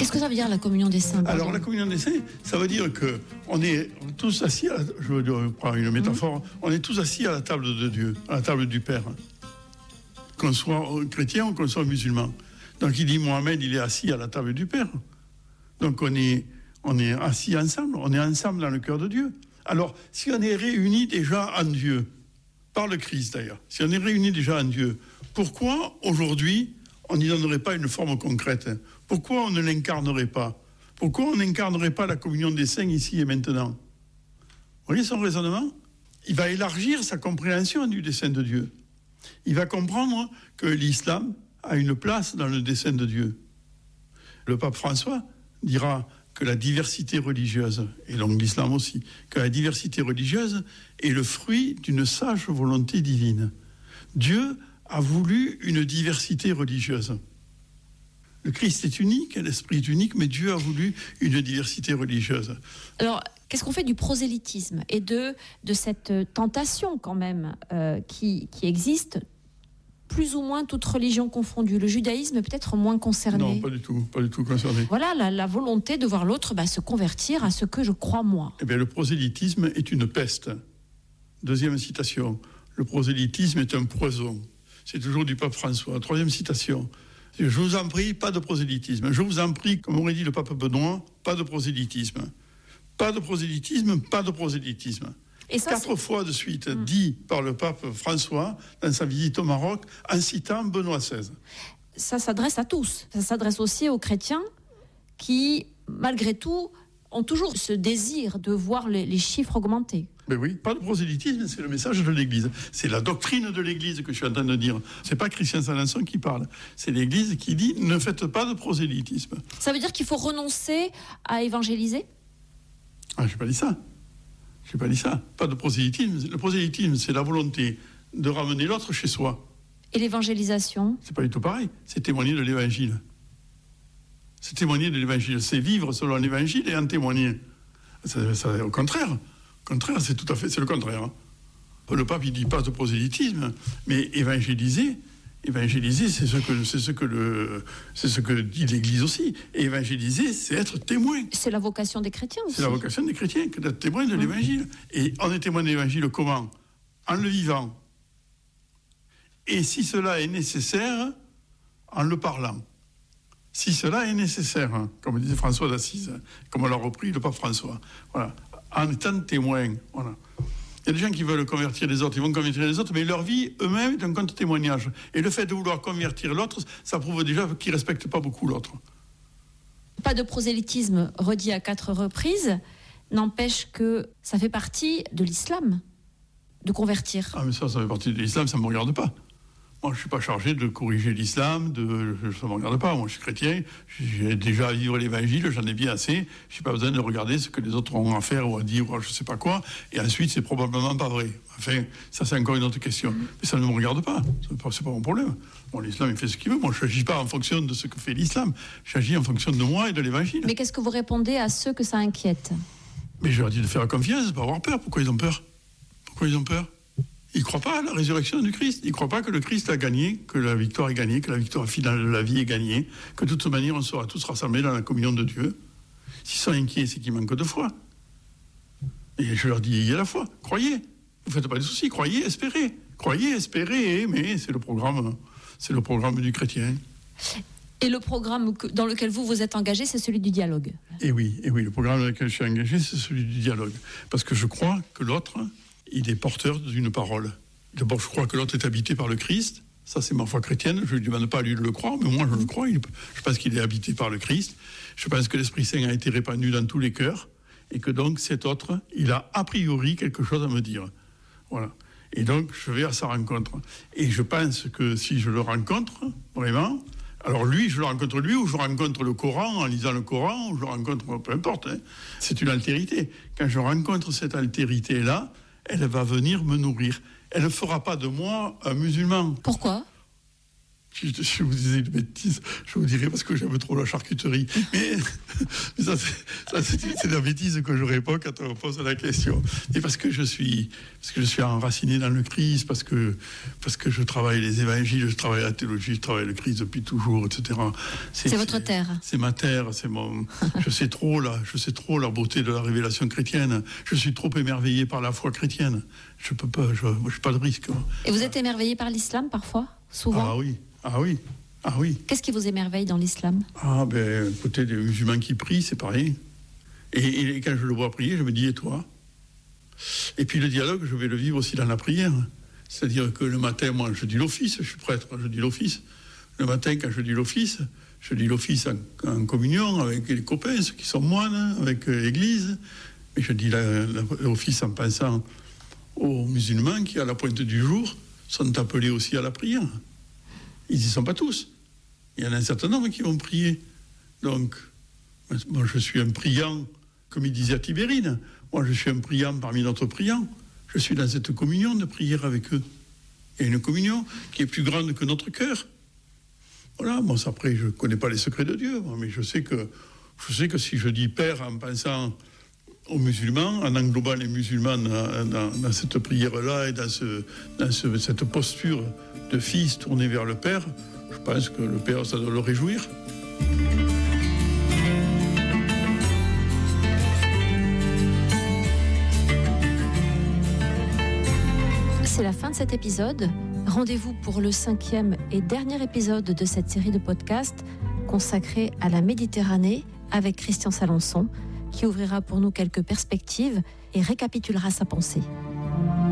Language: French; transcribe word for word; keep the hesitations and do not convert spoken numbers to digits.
Qu'est-ce que ça veut dire la communion des saints? Alors la communion des saints, ça veut dire que on est tous assis, à la, je veux prendre une métaphore, mmh. on est tous assis à la table de Dieu, à la table du Père. Qu'on soit chrétien ou qu'on soit musulman. Donc il dit Mohamed, il est assis à la table du Père. Donc on est, on est assis ensemble, on est ensemble dans le cœur de Dieu. Alors si on est réunis déjà en Dieu, par le Christ d'ailleurs, si on est réunis déjà en Dieu, pourquoi aujourd'hui on n'y donnerait pas une forme concrète? Pourquoi on ne l'incarnerait pas? Pourquoi on n'incarnerait pas la communion des saints ici et maintenant? Vous voyez son raisonnement? Il va élargir sa compréhension du dessein de Dieu. Il va comprendre que l'islam a une place dans le dessein de Dieu. Le pape François dira que la diversité religieuse, et donc l'islam aussi, que la diversité religieuse est le fruit d'une sage volonté divine. Dieu a voulu une diversité religieuse. Le Christ est unique, l'Esprit est unique, mais Dieu a voulu une diversité religieuse. Alors, qu'est-ce qu'on fait du prosélytisme et de, de cette tentation quand même euh, qui, qui existe, plus ou moins toute religion confondue? Le judaïsme est peut-être moins concerné. Non, pas du tout, pas du tout concerné. Voilà, la, la volonté de voir l'autre bah, se convertir à ce que je crois moi. Eh bien, le prosélytisme est une peste. Deuxième citation. Le prosélytisme est un poison. C'est toujours du pape François. Troisième citation. Je vous en prie, pas de prosélytisme. Je vous en prie, comme aurait dit le pape Benoît, pas de prosélytisme. Pas de prosélytisme, pas de prosélytisme. Et ça, Quatre c'est... fois de suite mmh. dit par le pape François dans sa visite au Maroc en citant Benoît seize. Ça s'adresse à tous. Ça s'adresse aussi aux chrétiens qui, malgré tout, ont toujours ce désir de voir les, les chiffres augmenter. Mais oui, pas de prosélytisme, c'est le message de l'Église. C'est la doctrine de l'Église que je suis en train de dire. C'est pas Christian Salançon qui parle. C'est l'Église qui dit ne faites pas de prosélytisme. Ça veut dire qu'il faut renoncer à évangéliser? Ah, j'ai pas dit ça. J'ai pas dit ça. Pas de prosélytisme. Le prosélytisme, c'est la volonté de ramener l'autre chez soi. Et l'évangélisation? C'est pas du tout pareil. C'est témoigner de l'Évangile. C'est témoigner de l'Évangile. C'est vivre selon l'Évangile et en témoigner. Ça, ça, au contraire. Au contraire, c'est tout à fait, c'est le contraire. Le pape, il dit pas de prosélytisme, mais évangéliser, évangéliser, c'est ce que, c'est ce que le, c'est ce que dit l'Église aussi. Et évangéliser, c'est être témoin. C'est la vocation des chrétiens aussi. C'est la vocation des chrétiens, que d'être témoin de mmh. l'Évangile. Et on est témoin de l'Évangile comment? En le vivant. Et si cela est nécessaire, en le parlant. Si cela est nécessaire, hein, comme disait François d'Assise, comme on l'a repris le pape François. Voilà. En étant témoin, voilà. Il y a des gens qui veulent convertir les autres, ils vont convertir les autres, mais leur vie eux-mêmes est un contre-témoignage. Et le fait de vouloir convertir l'autre, ça prouve déjà qu'ils ne respectent pas beaucoup l'autre. Pas de prosélytisme redit à quatre reprises, n'empêche que ça fait partie de l'islam, de convertir. Ah mais ça, ça fait partie de l'islam, ça ne me regarde pas. Moi, je ne suis pas chargé de corriger l'islam, de, ça ne me regarde pas. Moi, je suis chrétien, j'ai déjà à vivre l'évangile, j'en ai bien assez. Je n'ai pas besoin de regarder ce que les autres ont à faire ou à dire ou à je ne sais pas quoi. Et ensuite, c'est probablement pas vrai. Enfin, ça, c'est encore une autre question. Mais ça ne me regarde pas. Ce n'est pas, pas mon problème. Bon, l'islam, il fait ce qu'il veut. Moi, je n'agis pas en fonction de ce que fait l'islam. J'agis en fonction de moi et de l'évangile. Mais qu'est-ce que vous répondez à ceux que ça inquiète? Mais je leur dis de faire confiance, de ne pas avoir peur. Pourquoi ils ont peur? Pourquoi ils ont peur? Ils ne croient pas à la résurrection du Christ. Ils ne croient pas que le Christ a gagné, que la victoire est gagnée, que la victoire finale de la vie est gagnée, que de toute manière, on sera tous rassemblés dans la communion de Dieu. S'ils sont inquiets, c'est qu'ils manquent de foi. Et je leur dis, il y a la foi. Croyez. Vous ne faites pas de soucis. Croyez, espérez. Croyez, espérez, mais c'est le programme, c'est le programme du chrétien. Et le programme dans lequel vous vous êtes engagé, c'est celui du dialogue. Et oui, et oui, le programme dans lequel je suis engagé, c'est celui du dialogue. Parce que je crois que l'autre, il est porteur d'une parole. D'abord, je crois que l'autre est habité par le Christ. Ça, c'est ma foi chrétienne. Je ne lui demande pas à lui de le croire, mais moi, je le crois. Je pense qu'il est habité par le Christ. Je pense que l'Esprit Saint a été répandu dans tous les cœurs et que donc, cet autre, il a a priori quelque chose à me dire. Voilà. Et donc, je vais à sa rencontre. Et je pense que si je le rencontre, vraiment, alors lui, je le rencontre lui, ou je rencontre le Coran en lisant le Coran, ou je le rencontre, peu importe. Hein. C'est une altérité. Quand je rencontre cette altérité-là, elle va venir me nourrir. Elle ne fera pas de moi un musulman. Pourquoi? Si je, je vous disais une bêtise, je vous dirais parce que j'aime trop la charcuterie. Mais, mais ça, c'est, ça c'est, c'est la bêtise que je réponds quand on me pose la question. Et parce que je suis, parce que je suis enraciné dans le Christ, parce que, parce que je travaille les évangiles, je travaille la théologie, je travaille le Christ depuis toujours, et cetera. C'est, c'est votre terre. C'est ma terre, c'est mon. je sais trop là, je sais trop la beauté de la révélation chrétienne. Je suis trop émerveillé par la foi chrétienne. Je peux pas, je, je suis pas de risque. Et vous êtes émerveillé par l'islam parfois, souvent? Ah oui. Ah oui, ah oui. Qu'est-ce qui vous émerveille dans l'islam? Ah ben, écoutez, des musulmans qui prient, c'est pareil. Et, et quand je le vois prier, je me dis, et toi? Et puis le dialogue, je vais le vivre aussi dans la prière. C'est-à-dire que le matin, moi, je dis l'office, je suis prêtre, je dis l'office. Le matin, quand je dis l'office, je dis l'office en, en communion avec les copains, ceux qui sont moines, avec l'église. Mais je dis la, la, l'office en pensant aux musulmans qui, à la pointe du jour, sont appelés aussi à la prière. Ils n'y sont pas tous. Il y en a un certain nombre qui vont prier. Donc, moi, je suis un priant, comme il disait à Tibérine. Moi, je suis un priant parmi d'autres priants. Je suis dans cette communion de prière avec eux. Il y a une communion qui est plus grande que notre cœur. Voilà, bon, après, je ne connais pas les secrets de Dieu, mais je sais que, je sais que si je dis Père en pensant aux musulmans, en englobant les musulmans dans, dans, dans cette prière-là et dans, ce, dans ce, cette posture de fils tourné vers le Père, je pense que le Père, ça doit le réjouir. C'est la fin de cet épisode. Rendez-vous pour le cinquième et dernier épisode de cette série de podcasts consacrée à la Méditerranée avec Christian Salençon, qui ouvrira pour nous quelques perspectives et récapitulera sa pensée.